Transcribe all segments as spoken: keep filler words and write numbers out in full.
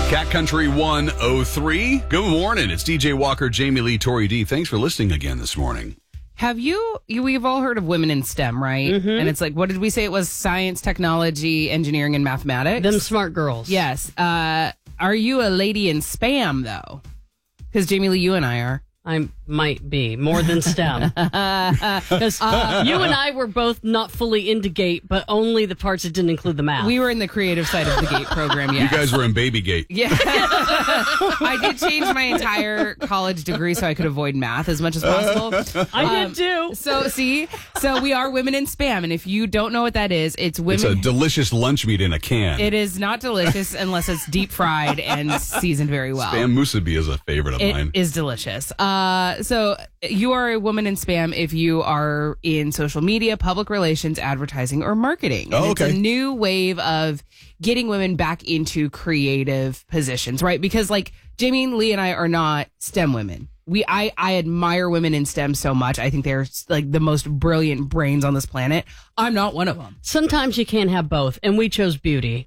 Cat Country one oh three. Good morning. It's D J Walker, Jamie Lee, Tori D. Thanks for listening again this morning. Have you, you, we've all heard of women in STEM, right? Mm-hmm. And it's like, what did we say? It was science, technology, engineering, and mathematics. Them smart girls. Yes. Uh, are you a lady in SPAM, though? Because Jamie Lee, you and I are. I might be more than STEM. Because uh, you and I were both not fully into GATE, but only the parts that didn't include the math. We were in the creative side of the GATE program, yes. You guys were in Babygate. Yeah. I did change my entire college degree so I could avoid math as much as possible. I Um, did too. So, see? So we are women in SPAM. And if you don't know what that is, it's women. It's a delicious lunch meat in a can. It is not delicious unless it's deep fried and seasoned very well. Spam musubi is a favorite of It mine. is delicious. Uh, so you are a woman in SPAM if you are in social media, public relations, advertising, or marketing. And Oh, It's okay. a new wave of getting women back into creative positions, right? Because like Jamie Lee and I are not STEM women. We, I, I admire women in STEM so much. I think they're like the most brilliant brains on this planet. I'm not one of them. Sometimes you can't have both, and we chose beauty.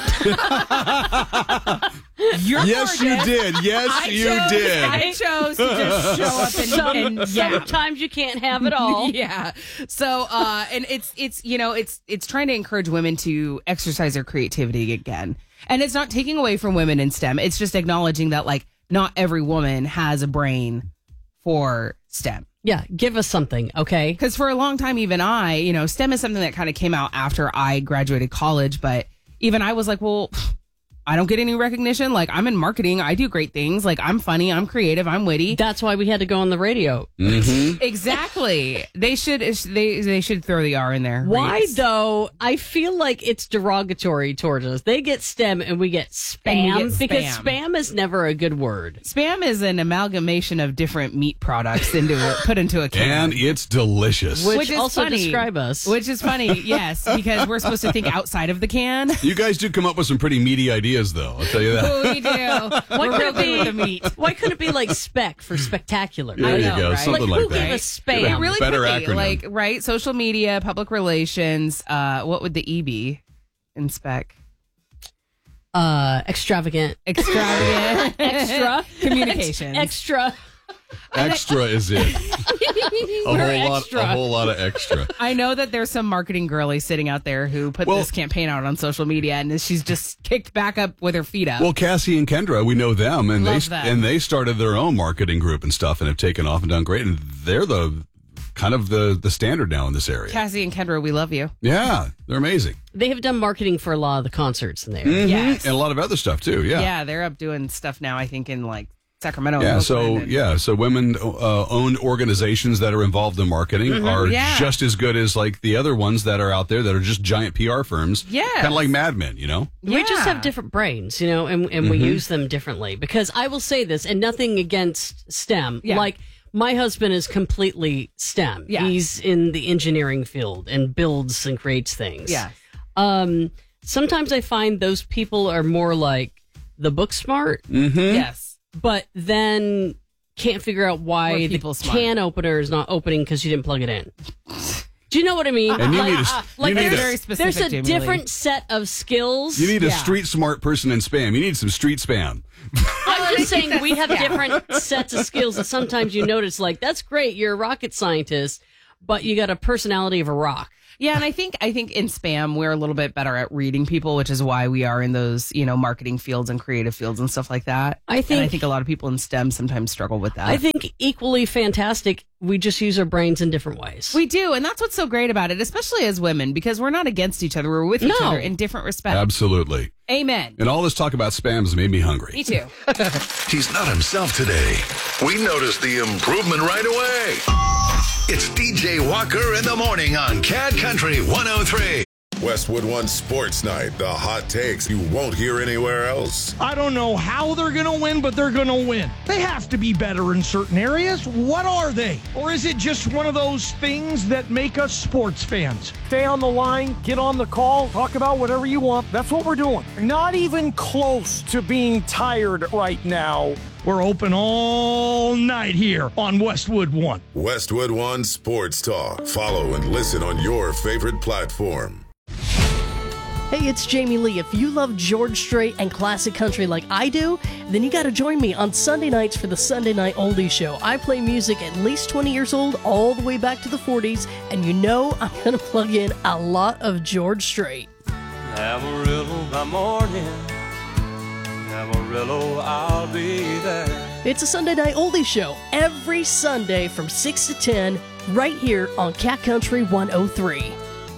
You're Yes, you gorgeous. did. Yes, I you chose, did. I chose to just show up and, Some, and yeah. Sometimes you can't have it all. Yeah. So, uh, and it's, it's, you know, it's, it's trying to encourage women to exercise their creativity again. And it's not taking away from women in STEM. It's just acknowledging that like not every woman has a brain for STEM. Yeah, give us something, okay? Because for a long time, even I, you know, STEM is something that kind of came out after I graduated college. But even I was like, well, I don't get any recognition. Like, I'm in marketing. I do great things. Like, I'm funny. I'm creative. I'm witty. That's why we had to go on the radio. Mm-hmm. Exactly. They should they they should throw the R in there. Why, Reeds. though? I feel like it's derogatory towards us. They get STEM and we get spam, And we get because spam. spam is never a good word. Spam is an amalgamation of different meat products into a, put into a can. And it's delicious. Which, Which is also funny. describe us. Which is funny, yes, because we're supposed to think outside of the can. You guys do come up with some pretty meaty ideas, though. I'll tell you that. Oh, we do. Why We're could real it good be with the meat. Why couldn't it be like spec for spectacular? There I you know, go. right? Something Like, like, who that. gave us spam? Yeah, It really better could be. acronym. Like, right? Social media, public relations. Uh, what would the E be in spec? Uh, extravagant, Extravagant. extra Communications. extra. Extra is it. A whole We're lot. extra. A whole lot of extra. I know that there's some marketing girlie sitting out there who put Well- this campaign out on social media, and she's just kicked back up with her feet up. Well, Cassie and Kendra, we know them, and Love they them. and they started their own marketing group and stuff, and have taken off and done great. And they're the kind of the the standard now in this area. Cassie and Kendra, we love you. Yeah, they're amazing. They have done marketing for a lot of the concerts in there. Mhm. Yes. And a lot of other stuff too. Yeah. Yeah, they're up doing stuff now, I think, in like Sacramento. and Yeah, so Oakland and- yeah, so women uh, owned organizations that are involved in marketing are Yeah. just as good as like the other ones that are out there that are just giant P R firms. Yes. kind of like Mad Men, you know. We just Yeah. have different brains, you know, and, and we use them differently. Because I will say this, and nothing against STEM. Yeah. Like, my husband is completely STEM. Yeah. He's in the engineering field and builds and creates things. Yeah. Um, sometimes I find those people are more like the book smart, Mm-hmm. Yes. but then can't figure out Or why the people smart. can opener is not opening because you didn't plug it in. Do you know what I mean? And you like, need a- uh, you like need there's, a- Very specific, there's a Jamie Lee. different set of skills. You need a Yeah. street smart person in spam. You need some street spam. I'm just saying we have different sets of skills that sometimes you notice, like, that's great, you're a rocket scientist, but you got a personality of a rock. Yeah, and I think I think in spam we're a little bit better at reading people, which is why we are in those, you know, marketing fields and creative fields and stuff like that. I And think- I think a lot of people in STEM sometimes struggle with that. I think equally fantastic, we just use our brains in different ways. we do, and that's what's so great about it, especially as women, because we're not against each other; we're with each No. other in different respects. Absolutely. Amen. And all this talk about spam has made me hungry. Me too. He's not himself today. We noticed the improvement right away. It's D J Walker in the morning on Cat Country one oh three. Westwood One Sports Night, the hot takes you won't hear anywhere else. I don't know how they're going to win, but they're going to win. They have to be better in certain areas. What are they? Or is it just one of those things that make us sports fans? Stay on the line, get on the call, talk about whatever you want. That's what we're doing. Not even close to being tired right now. We're open all night here on Westwood One. Westwood One Sports Talk. Follow and listen on your favorite platform. Hey, it's Jamie Lee. If you love George Strait and classic country like I do, then you got to join me on Sunday nights for the Sunday Night Oldies Show. I play music at least twenty years old, all the way back to the forties, and you know I'm going to plug in a lot of George Strait. Amarillo by morning, Amarillo, I'll be there. It's a Sunday Night Oldies Show every Sunday from six to ten right here on Cat Country one oh three.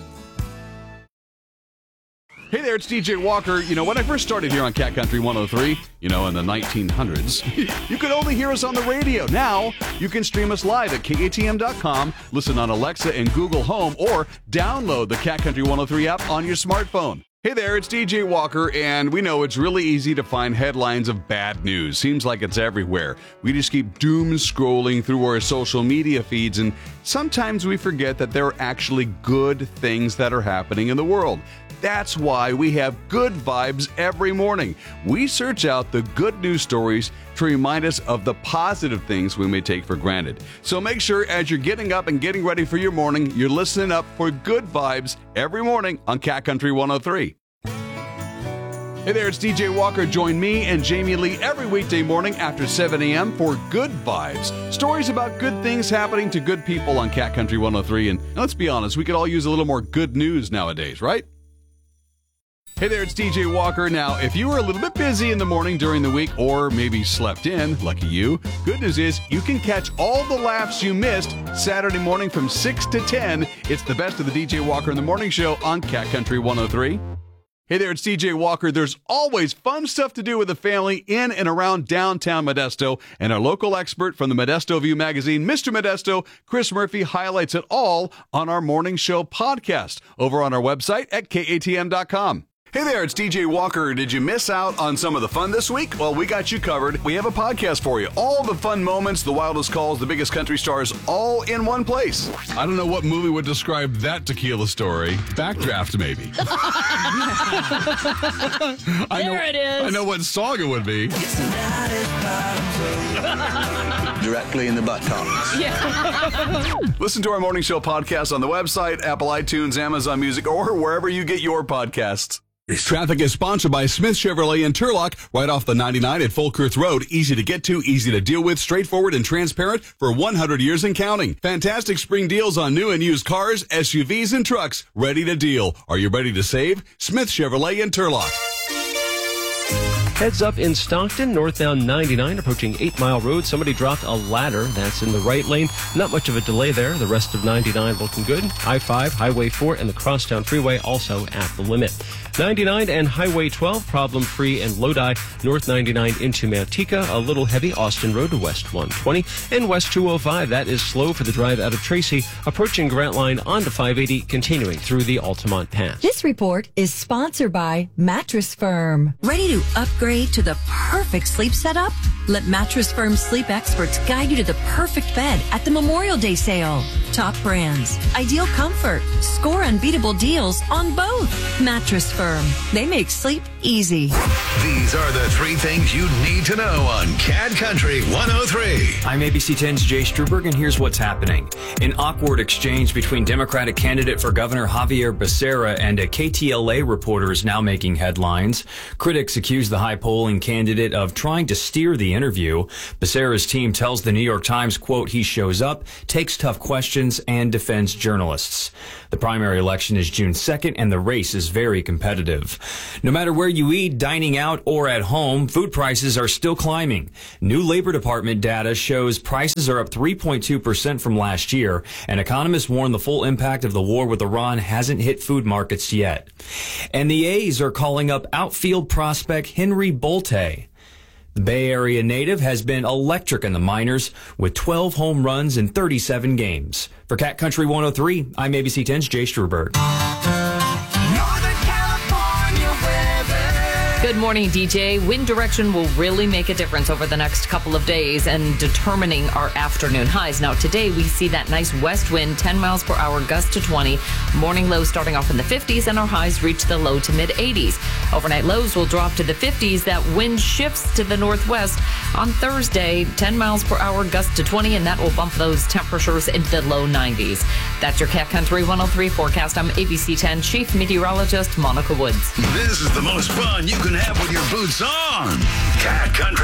Hey there, it's D J Walker. You know, when I first started here on Cat Country one oh three, you know, in the nineteen hundreds, you could only hear us on the radio. Now, you can stream us live at K A T M dot com, listen on Alexa and Google Home, or download the Cat Country one oh three app on your smartphone. Hey there, it's D J Walker, and we know it's really easy to find headlines of bad news. Seems like it's everywhere. We just keep doom scrolling through our social media feeds, and sometimes we forget that there are actually good things that are happening in the world. That's why we have Good Vibes every morning. We search out the good news stories to remind us of the positive things we may take for granted. So make sure as you're getting up and getting ready for your morning, you're listening up for Good Vibes every morning on Cat Country one oh three. Hey there, it's D J Walker. Join me and Jamie Lee every weekday morning after seven a.m. for Good Vibes. Stories about good things happening to good people on Cat Country one oh three. And let's be honest, we could all use a little more good news nowadays, right? Hey there, it's D J Walker. Now, if you were a little bit busy in the morning during the week or maybe slept in, lucky you, good news is you can catch all the laughs you missed Saturday morning from six to ten. It's the best of the D J Walker in the Morning Show on Cat Country one oh three. Hey there, it's D J Walker. There's always fun stuff to do with the family in and around downtown Modesto, and our local expert from the Modesto View magazine, Mister Modesto, Chris Murphy, highlights it all on our Morning Show podcast over on our website at K A T M dot com. Hey there, it's D J Walker. Did you miss out on some of the fun this week? Well, we got you covered. We have a podcast for you. All the fun moments, the wildest calls, the biggest country stars, all in one place. I don't know what movie would describe that tequila story. Backdraft, maybe. I There know, it is. I know what song it would be. Directly in the buttocks. Yeah. Listen to our Morning Show podcast on the website, Apple iTunes, Amazon Music, or wherever you get your podcasts. Traffic is sponsored by Smith Chevrolet in Turlock, right off the ninety-nine at Folkirth Road. Easy to get to, easy to deal with, straightforward and transparent for one hundred years and counting. Fantastic spring deals on new and used cars, S U Vs, and trucks. Ready to deal. Are you ready to save? Smith Chevrolet in Turlock. Heads up in Stockton, northbound ninety-nine, approaching eight Mile Road. Somebody dropped a ladder. That's in the right lane. Not much of a delay there. The rest of ninety-nine looking good. I five, Highway four, and the Crosstown Freeway also at the limit. ninety-nine and Highway twelve, problem-free in Lodi. North ninety-nine into Manteca, a little heavy. Austin Road to West one twenty. And West two oh five, that is slow for the drive out of Tracy. Approaching Grant Line onto five eighty, continuing through the Altamont Pass. This report is sponsored by Mattress Firm. Ready to upgrade to the perfect sleep setup? Let Mattress Firm sleep experts guide you to the perfect bed at the Memorial Day sale. Top brands, ideal comfort, score unbeatable deals on both. Mattress Firm. They make sleep easy. These are the three things you need to know on Cat Country one oh three. I'm A B C ten's Jay Struberg, and here's what's happening. An awkward exchange between Democratic candidate for governor Javier Becerra and a K T L A reporter is now making headlines. Critics accuse the high-polling candidate of trying to steer the interview. Becerra's team tells the New York Times, quote, he shows up, takes tough questions, and defends journalists. The primary election is June second, and the race is very competitive. No matter where you eat, dining out, or at home, food prices are still climbing. New Labor Department data shows prices are up three point two percent from last year, and economists warn the full impact of the war with Iran hasn't hit food markets yet. And the A's are calling up outfield prospect Henry Bolte. The Bay Area native has been electric in the minors with twelve home runs in thirty-seven games. For Cat Country one oh three, I'm A B C ten's Jay Struberg. Good morning, D J. Wind direction will really make a difference over the next couple of days and determining our afternoon highs. Now, today we see that nice west wind, ten miles per hour, gust to twenty. Morning lows starting off in the fifties, and our highs reach the low to mid eighties. Overnight lows will drop to the fifties. That wind shifts to the northwest. On Thursday, ten miles per hour, gust to twenty, and that will bump those temperatures into the low nineties. That's your Cat Country one oh three forecast. I'm A B C ten Chief Meteorologist Monica Woods. This is the most fun you can have with your boots on. Cat Country